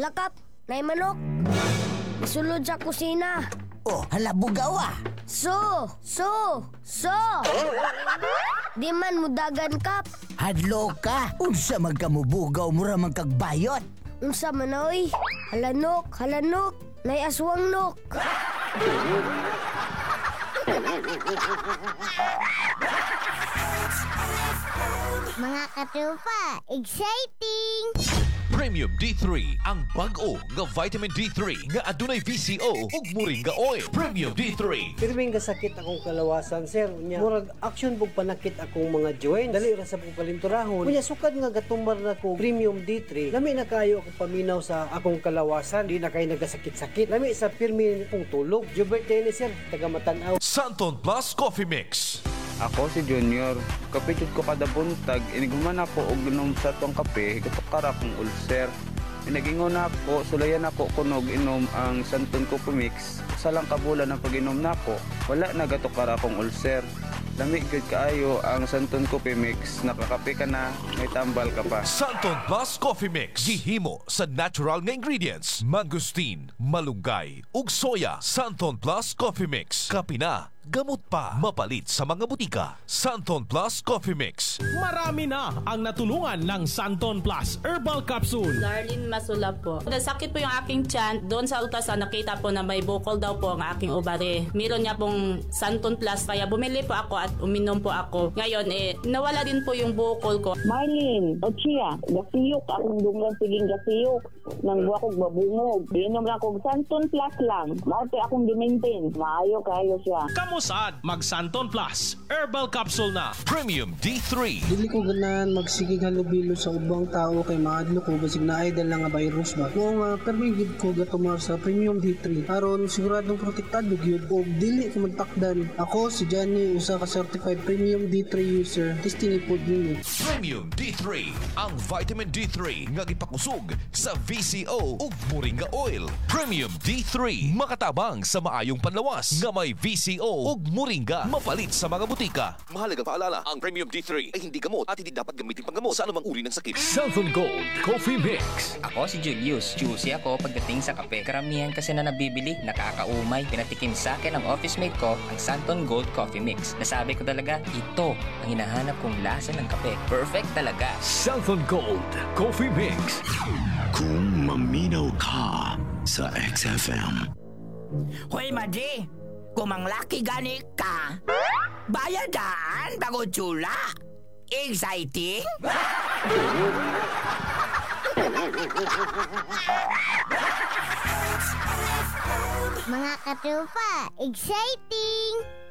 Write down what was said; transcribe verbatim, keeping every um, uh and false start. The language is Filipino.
Lakap, nay manok. Isulod sa kusina. Oh, hala bugaw ah. So, so, so. Di man mudagan kap. Hadlo ka. Unsa magkamubugaw mura magkagbayot. Unsa man oy? Halanok, halanok. Nay aswang nok. Mga katupa, exciting! Premium D three, ang bag-o nga vitamin D three nga adunay V C O ug moringa oil. Premium D three. Pirming gasakit akong kalawasan, sir. Unya, murag action pug panakit akong mga joints. Dali ra sa pong palinturahon. Unya, sukad nga gatumbar na ko Premium D three. Lami na kayo akong paminaw sa akong kalawasan. Di na kayo nagasakit-sakit. Lami sa pirmi pong tulog. Jubert Dennis, sir. Taga Matanaw. Santon Plus Coffee Mix. Ako si Junior, kapitid ko kada buntag, iniguman ako og inom sa tong kape, gatukara kong ulcer. Pinagingon ako, sulayan ako kunog inom ang Santon Coffee Mix. Sa lang kabulan ang pag-inom nako, wala na gatukara kong ulcer. Lamig gud kaayo ang Santon Coffee Mix, nakakape ka na, may tambal ka pa. Santon Plus Coffee Mix. Gihimo sa natural nga ingredients. Mangosteen, malunggay, ug soya. Santon Plus Coffee Mix. Kape na, gamot pa. Mapalit sa mga butika. Santon Plus Coffee Mix. Marami na ang natulungan ng Santon Plus Herbal Capsule. Darlene Masula po. Nasakit po yung aking tiyan. Doon sa ultrasound nakita po na may bukol daw po ang aking ovary. Meron niya pong Santon Plus kaya bumili po ako at uminom po ako. Ngayon eh nawala din po yung bukol ko. Marlene, Ochia, gasiyok akong dunggan siging gasiyok. Nang buwa kong babungog. Inom lang kong Santon Plus lang. Mauti akong dimaintain. Maayo kayo siya. Kamusad, mag Santon Plus Herbal Capsule na. Premium D three. Dili ko ganahan magsigig halubilo sa ubang tao kay maadlo ko basig na idol lang nga virus ba. Mo nga permigid ko gatumar sa Premium D three aron siguradong protektado gyud og dili ko magtakdan. Ako si Johnny, usa ka certified Premium D three user. Testing ipod ninyo. Premium D three, ang vitamin D three nga gipakusog sa V C O ug moringa oil. Premium D three, makatabang sa maayong panlawas nga may V C O ug moringa, mapalit sa mga butika. Mahalagang paalala, ang Premium D three ay hindi gamot at hindi dapat gamitin panggamot sa anumang uri ng sakit. Santon Gold Coffee Mix. Ako si Julius. Juicy ako pagdating sa kape. Karamihan kasi na nabibili, nakakaumay. Pinatikim sa akin ng office mate ko ang Santon Gold Coffee Mix. Nasabi ko talaga, ito ang hinahanap kong lasa ng kape. Perfect talaga. Santon Gold Coffee Mix. Kung maminaw ka sa X F M. Hoy, Madre! Kung manglaki gani ka, bayadaan bago tsula. Exciting? Mga katupa, exciting!